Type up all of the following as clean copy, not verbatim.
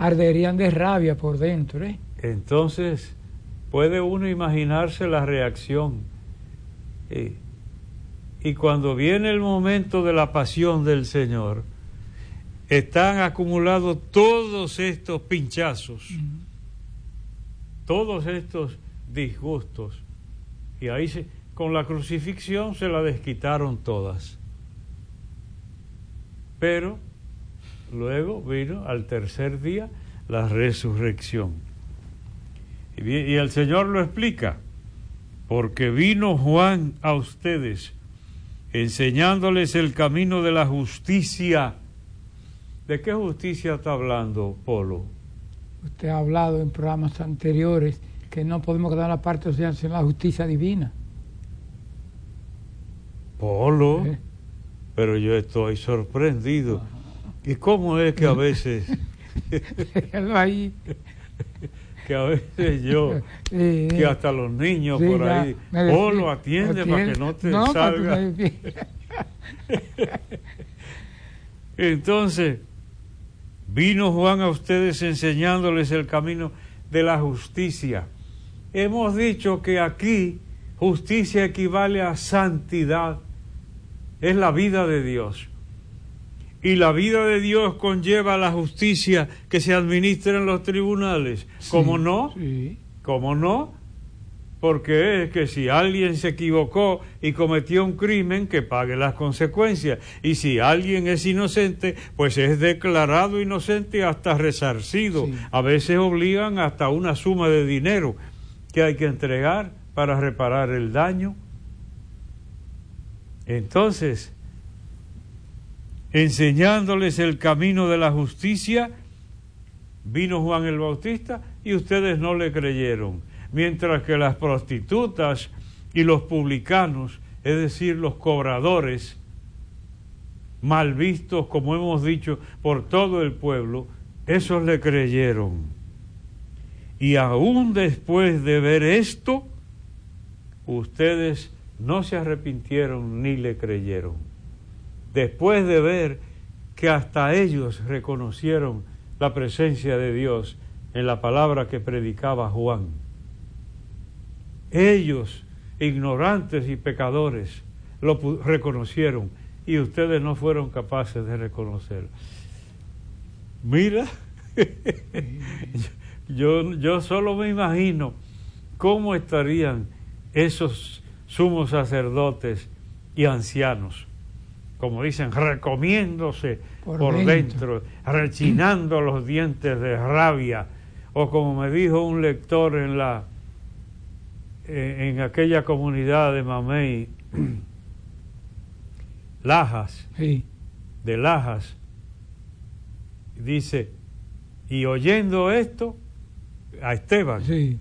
arderían de rabia por dentro, ¿eh? Entonces, puede uno imaginarse la reacción. Y cuando viene el momento de la pasión del Señor, están acumulados todos estos pinchazos, todos estos disgustos, y ahí con la crucifixión se la desquitaron todas. Pero luego vino al tercer día la resurrección. Y el Señor lo explica: porque vino Juan a ustedes enseñándoles el camino de la justicia. ¿De qué justicia está hablando, Polo? Usted ha hablado en programas anteriores que no podemos quedar en la parte social sin la justicia divina. Polo, pero yo estoy sorprendido. ¿Y cómo es que a veces... ahí. Que a veces yo, que hasta los niños por ahí, Polo, atiende para que no te salga. Entonces, vino Juan a ustedes enseñándoles el camino de la justicia. Hemos dicho que aquí justicia equivale a santidad, es la vida de Dios. Y la vida de Dios conlleva la justicia que se administra en los tribunales. Sí, ¿cómo no? Sí. ¿Cómo no? Porque es que si alguien se equivocó y cometió un crimen, que pague las consecuencias. Y si alguien es inocente, pues es declarado inocente hasta resarcido. Sí. A veces obligan hasta una suma de dinero que hay que entregar para reparar el daño. Entonces, enseñándoles el camino de la justicia, vino Juan el Bautista y ustedes no le creyeron. Mientras que las prostitutas y los publicanos, es decir, los cobradores, mal vistos, como hemos dicho, por todo el pueblo, esos le creyeron. Y aún después de ver esto, ustedes no se arrepintieron ni le creyeron. Después de ver que hasta ellos reconocieron la presencia de Dios en la palabra que predicaba Juan. Ellos, ignorantes y pecadores, lo reconocieron y ustedes no fueron capaces de reconocerlo. Mira, yo solo me imagino cómo estarían esos sumos sacerdotes y ancianos, como dicen, recomiéndose por dentro, rechinando los dientes de rabia, o como me dijo un lector en aquella comunidad de Mamey, Lajas, sí, de Lajas, dice, y oyendo esto, a Esteban, sí,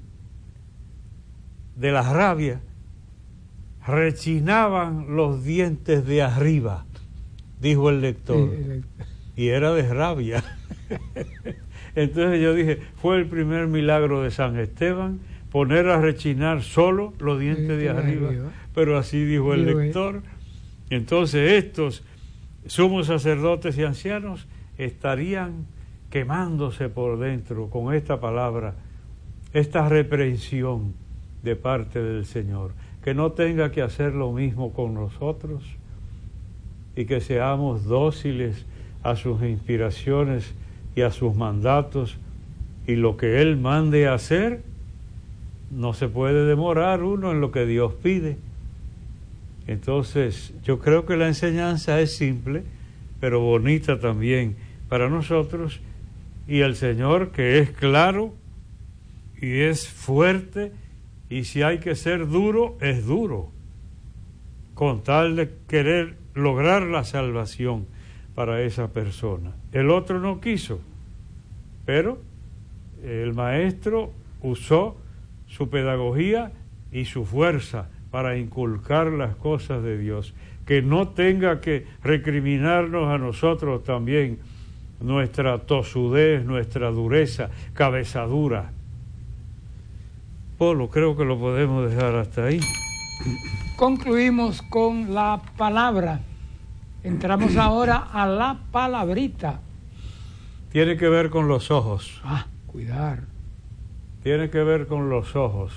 de la rabia, rechinaban los dientes de arriba, dijo el lector, sí, y era de rabia. Entonces yo dije, fue el primer milagro de San Esteban, poner a rechinar solo los dientes de arriba, pero así dijo el lector. Entonces estos sumos sacerdotes y ancianos estarían quemándose por dentro con esta palabra, esta reprensión de parte del Señor, que no tenga que hacer lo mismo con nosotros y que seamos dóciles a sus inspiraciones y a sus mandatos, y lo que Él mande hacer, no se puede demorar uno en lo que Dios pide. Entonces, yo creo que la enseñanza es simple, pero bonita también para nosotros, y el Señor, que es claro y es fuerte, y si hay que ser duro, es duro, con tal de querer lograr la salvación para esa persona. El otro no quiso, pero el maestro usó su pedagogía y su fuerza para inculcar las cosas de Dios, que no tenga que recriminarnos a nosotros también nuestra tosudez, nuestra dureza, cabezadura. Polo, creo que lo podemos dejar hasta ahí. Concluimos con la palabra. Entramos ahora a la palabrita. tiene que ver con los ojos. Cuidar. Tiene que ver con los ojos.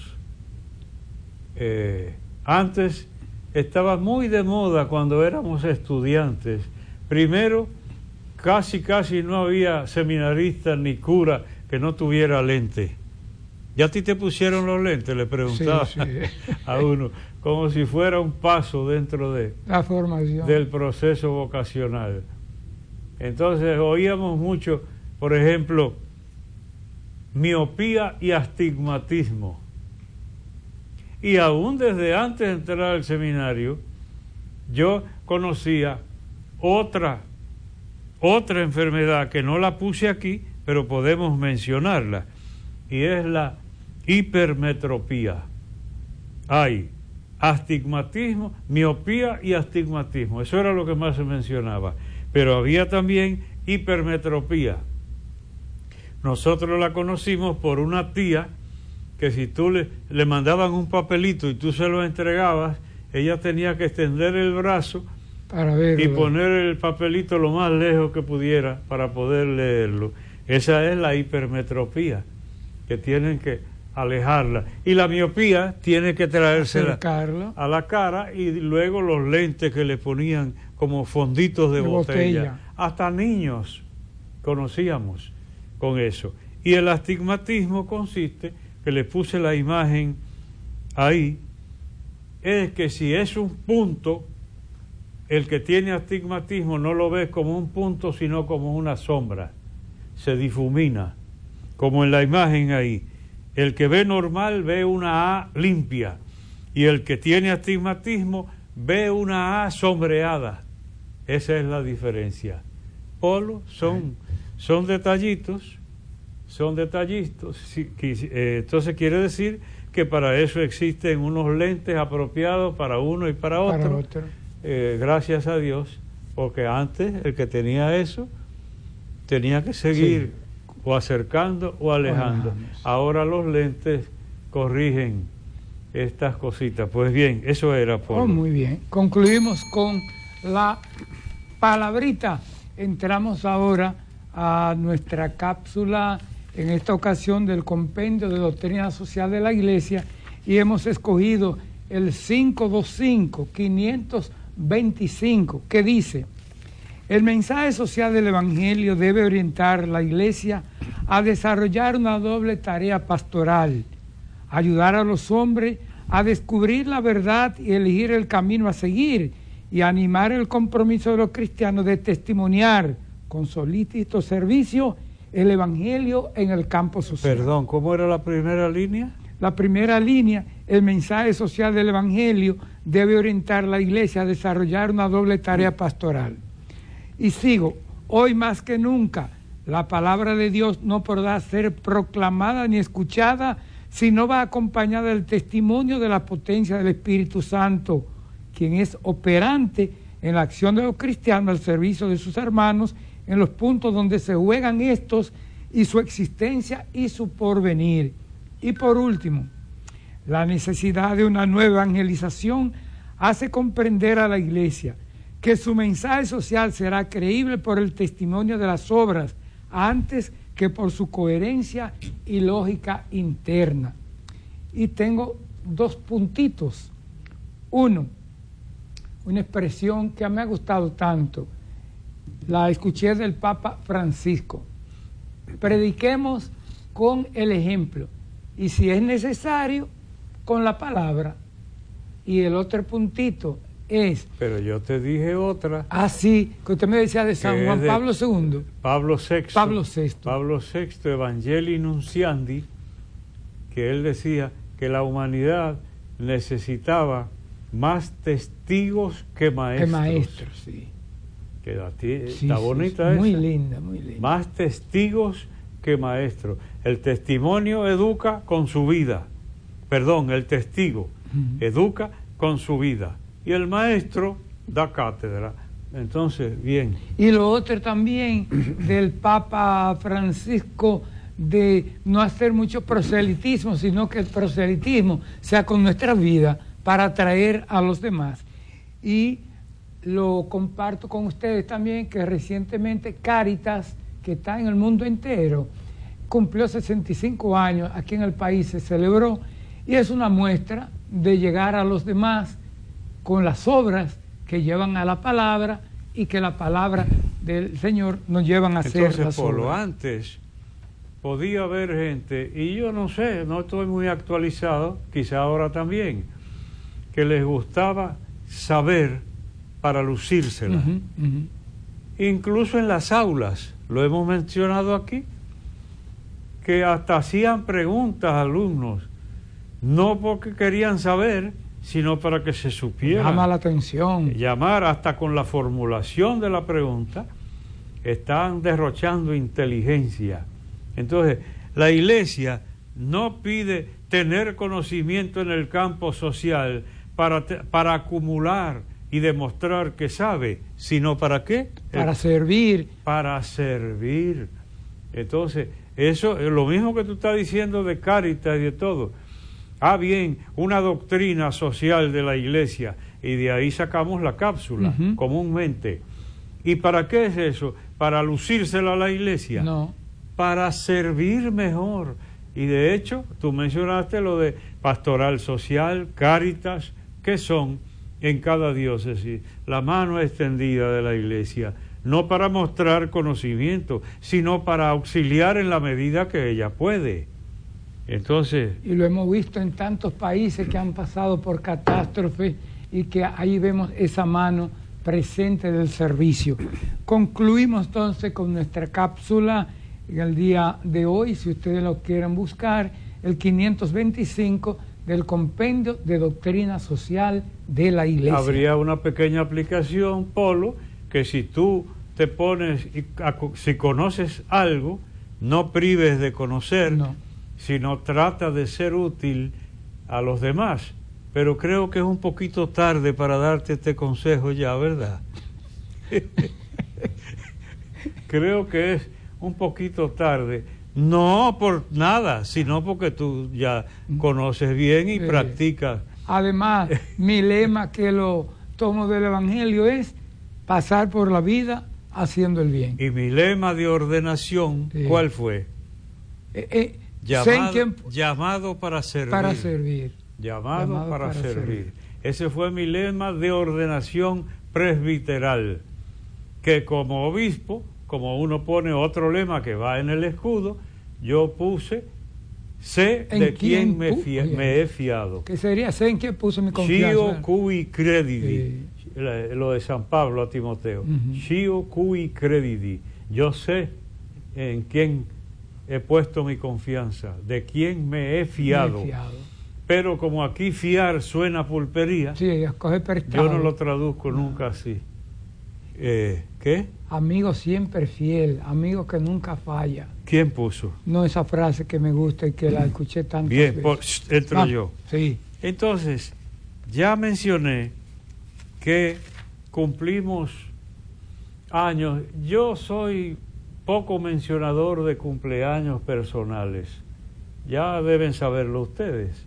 Antes estaba muy de moda cuando éramos estudiantes. Primero, casi no había seminarista ni cura que no tuviera lente. ¿Ya a ti te pusieron los lentes? Le preguntaba a uno, como si fuera un paso dentro de la formación del proceso vocacional. Entonces oíamos mucho, por ejemplo, miopía y astigmatismo. Y aún desde antes de entrar al seminario, yo conocía otra enfermedad que no la puse aquí, pero podemos mencionarla, y es la hipermetropía. Hay astigmatismo, miopía y astigmatismo, eso era lo que más se mencionaba, pero había también hipermetropía. Nosotros la conocimos por una tía que si tú le mandaban un papelito y tú se lo entregabas, ella tenía que extender el brazo para verlo, y poner el papelito lo más lejos que pudiera para poder leerlo. Esa es la hipermetropía, que tienen que alejarla. Y la miopía tiene que traérsela a la cara, y luego los lentes que le ponían como fonditos de botella. Hasta niños conocíamos con eso. Y el astigmatismo consiste, que le puse la imagen ahí, es que si es un punto, el que tiene astigmatismo no lo ves como un punto, sino como una sombra. Se difumina, como en la imagen ahí. El que ve normal ve una A limpia, y el que tiene astigmatismo ve una A sombreada. Esa es la diferencia. Polo, son detallitos, entonces quiere decir que para eso existen unos lentes apropiados para uno y para otro. Gracias a Dios, porque antes el que tenía eso tenía que seguir o acercando o alejando. Ahora los lentes corrigen estas cositas. Pues bien, eso era por... muy bien. Concluimos con la palabrita. Entramos ahora a nuestra cápsula, en esta ocasión del Compendio de Doctrina Social de la Iglesia, y hemos escogido el 525, que dice: el mensaje social del Evangelio debe orientar la Iglesia a desarrollar una doble tarea pastoral: ayudar a los hombres a descubrir la verdad y elegir el camino a seguir, y animar el compromiso de los cristianos de testimoniar con solícito servicio el Evangelio en el campo social. Perdón, ¿cómo era la primera línea? La primera línea: el mensaje social del Evangelio debe orientar a la Iglesia a desarrollar una doble tarea pastoral. Y sigo: hoy más que nunca, la palabra de Dios no podrá ser proclamada ni escuchada si no va acompañada del testimonio de la potencia del Espíritu Santo, quien es operante en la acción de los cristianos al servicio de sus hermanos en los puntos donde se juegan estos y su existencia y su porvenir. Y por último, la necesidad de una nueva evangelización hace comprender a la Iglesia que su mensaje social será creíble por el testimonio de las obras antes que por su coherencia y lógica interna. Y tengo 2 puntitos. Uno, una expresión que me ha gustado tanto, la escuché del Papa Francisco: prediquemos con el ejemplo, y si es necesario, con la palabra. Y el otro puntito es... Pero yo te dije otra. Sí, que usted me decía de San Juan Pablo II. Pablo VI. Pablo VI, Evangelii Nunciandi, que él decía que la humanidad necesitaba más testigos que maestros. Sí. Que está bonita esa. Muy linda, muy linda. Más testigos que maestros. El testimonio educa con su vida. El testigo educa con su vida. Y el maestro da cátedra. Entonces, bien. Y lo otro también del Papa Francisco, de no hacer mucho proselitismo, sino que el proselitismo sea con nuestra vida para atraer a los demás. Y lo comparto con ustedes también, que recientemente Cáritas, que está en el mundo entero, cumplió 65 años, aquí en el país se celebró, y es una muestra de llegar a los demás con las obras que llevan a la palabra y que la palabra del Señor nos llevan a hacer las obras. Antes podía haber gente, y yo no sé, no estoy muy actualizado, quizá ahora también, que les gustaba saber para lucírsela. Incluso en las aulas, lo hemos mencionado aquí, que hasta hacían preguntas a alumnos, no porque querían saber, sino para que se supiera. Llama la atención. Llamar hasta con la formulación de la pregunta, están derrochando inteligencia. Entonces, la Iglesia no pide tener conocimiento en el campo social para acumular y demostrar que sabe, sino ¿para qué? Para servir. Para servir. Entonces, eso es lo mismo que tú estás diciendo de Cáritas y de todo. Bien, una doctrina social de la Iglesia, y de ahí sacamos la cápsula, comúnmente. ¿Y para qué es eso? ¿Para lucírsela a la Iglesia? No. Para servir mejor. Y de hecho, tú mencionaste lo de pastoral social, Cáritas, que son en cada diócesis la mano extendida de la Iglesia, no para mostrar conocimiento, sino para auxiliar en la medida que ella puede. Entonces, y lo hemos visto en tantos países que han pasado por catástrofes y que ahí vemos esa mano presente del servicio. Concluimos entonces con nuestra cápsula en el día de hoy, si ustedes lo quieren buscar, el 525 del Compendio de Doctrina Social de la Iglesia. Habría una pequeña aplicación, Polo, que si tú te pones, si conoces algo, no prives de conocer, sino trata de ser útil a los demás. Pero creo que es un poquito tarde para darte este consejo ya, ¿verdad? Creo que es un poquito tarde. No por nada, sino porque tú ya conoces bien y practicas. Además, mi lema, que lo tomo del Evangelio, es pasar por la vida haciendo el bien. Y mi lema de ordenación, ¿cuál fue? Llamado para servir. Para servir. Llamado para servir. Ese fue mi lema de ordenación presbiteral, que como obispo, como uno pone otro lema que va en el escudo, yo puse, sé de quién me he fiado. ¿Qué sería? Sé en quién puse mi confianza. Shio cui credidi, lo de San Pablo a Timoteo. Shio cui credidi, yo sé en quién he puesto mi confianza, de quién me he fiado. Pero como aquí fiar suena a pulpería, yo no lo traduzco nunca así. ¿Qué? Amigo siempre fiel, amigo que nunca falla. ¿Quién puso? No, esa frase que me gusta y que la escuché tantas veces. Entro yo. Sí. Entonces, ya mencioné que cumplimos años. Yo soy poco mencionador de cumpleaños personales. Ya deben saberlo ustedes.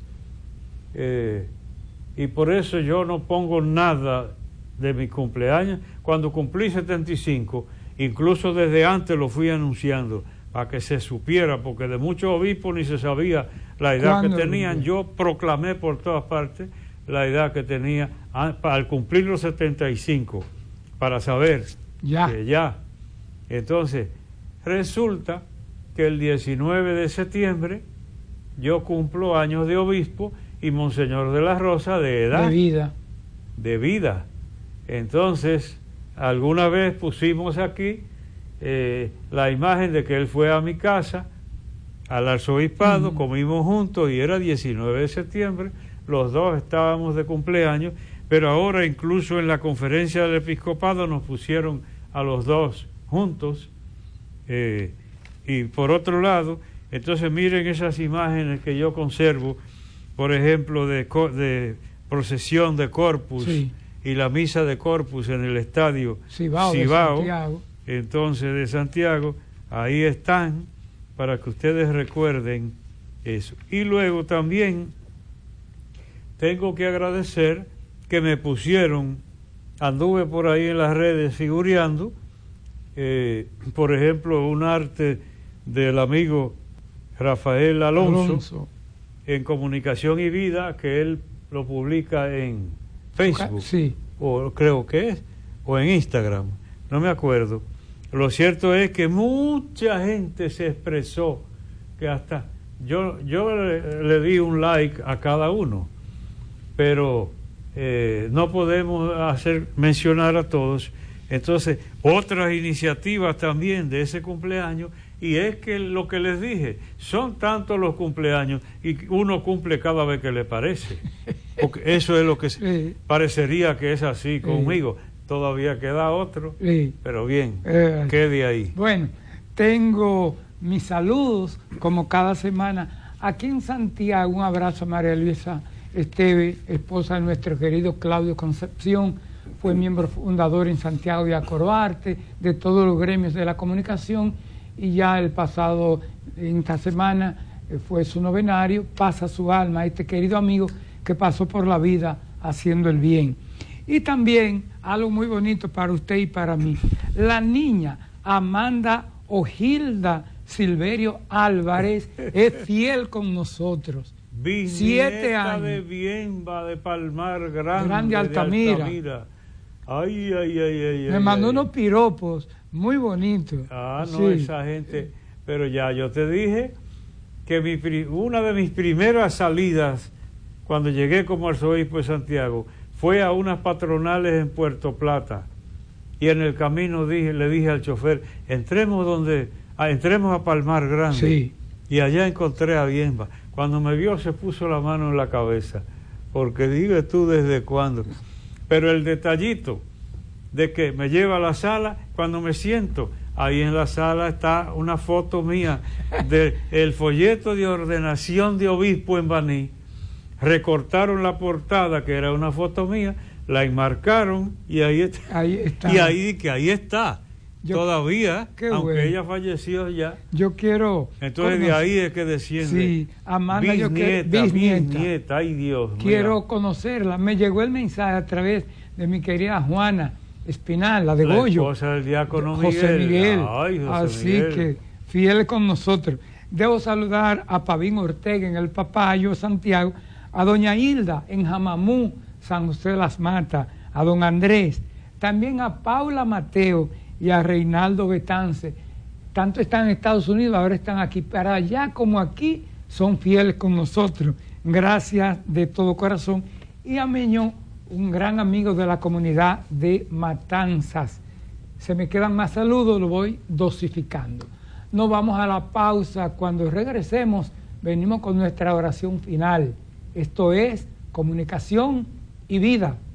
Y por eso yo no pongo nada de mi cumpleaños. Cuando cumplí 75, incluso desde antes lo fui anunciando para que se supiera, porque de muchos obispos ni se sabía la edad que tenían. Yo proclamé por todas partes la edad que tenía al cumplir los 75, para saber que ya. Entonces, resulta que el 19 de septiembre yo cumplo años de obispo y Monseñor de la Rosa de edad. De vida. Entonces, alguna vez pusimos aquí la imagen de que él fue a mi casa, al arzobispado, comimos juntos y era 19 de septiembre, los dos estábamos de cumpleaños, pero ahora incluso en la conferencia del episcopado nos pusieron a los dos juntos. Y por otro lado, entonces miren esas imágenes que yo conservo, por ejemplo, de procesión de Corpus y la misa de Corpus en el estadio Cibao, entonces de Santiago, ahí están para que ustedes recuerden eso. Y luego también tengo que agradecer que me pusieron, anduve por ahí en las redes figureando, por ejemplo, un arte del amigo Rafael Alonso en Comunicación y Vida, que él lo publica en Facebook, sí, o creo que es, o en Instagram, no me acuerdo. Lo cierto es que mucha gente se expresó, que hasta yo le di un like a cada uno, pero no podemos mencionar a todos. Entonces, otras iniciativas también de ese cumpleaños, y es que lo que les dije, son tantos los cumpleaños y uno cumple cada vez que le parece, porque eso es lo que sí, parecería que es así conmigo. Todavía queda otro, sí, pero bien, quede ahí. Bueno, tengo mis saludos, como cada semana. Aquí en Santiago, un abrazo a María Luisa Esteve, esposa de nuestro querido Claudio Concepción, fue miembro fundador en Santiago de Acroarte, de todos los gremios de la comunicación, y ya en esta semana, fue su novenario. Pasa su alma a este querido amigo que pasó por la vida haciendo el bien. Y también algo muy bonito para usted y para mí. La niña Amanda Ogilda Silverio Álvarez es fiel con nosotros. Bisnieta 7 años. De Bienva de Palmar Grande de Altamira. Ay. Me mandó unos piropos muy bonitos. No, sí, esa gente. Pero ya yo te dije que una de mis primeras salidas cuando llegué como arzobispo de Santiago fue a unas patronales en Puerto Plata, y en el camino le dije al chofer, entremos a Palmar Grande, sí, y allá encontré a Bienva. Cuando me vio se puso la mano en la cabeza, porque dime tú desde cuándo. Pero el detallito de que me lleva a la sala, cuando me siento, ahí en la sala está una foto mía del folleto de ordenación de obispo en Baní. Recortaron la portada, que era una foto mía, la enmarcaron y ahí está. Y ahí está. Todavía, aunque bueno, ella falleció ya. Yo quiero... Entonces de ahí es que desciende. Sí, Amanda, bisnieta, ay Dios. Quiero conocerla. Me llegó el mensaje a través de mi querida Juana Espinal, la de Goyo. La esposa del diácono José Miguel. Ay, José Así Miguel. Que fiel con nosotros. Debo saludar a Pavín Ortega en el Papayo, Santiago, a doña Hilda en Jamamú, San José de las Matas, a don Andrés, también a Paula Mateo y a Reinaldo Betance. Tanto están en Estados Unidos, ahora están aquí. Para allá como aquí, son fieles con nosotros. Gracias de todo corazón. Y a Meño, un gran amigo de la comunidad de Matanzas. Se me quedan más saludos, lo voy dosificando. Nos vamos a la pausa. Cuando regresemos, venimos con nuestra oración final. Esto es Comunicación y Vida.